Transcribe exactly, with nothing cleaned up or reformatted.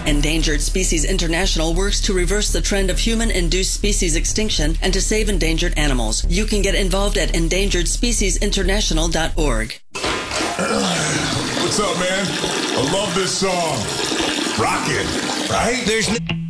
Endangered Species International works to reverse the trend of human-induced species extinction and to save endangered animals. You can get involved at endangered species international dot org. What's up, man? I love this song. Rockin', right? There's...